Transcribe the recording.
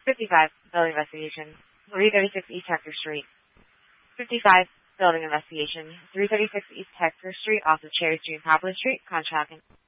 55, building investigation, 336 East Hector Street. 55, building investigation, 336 East Hector Street, off of Cherry Street and Poplar Street, contracting.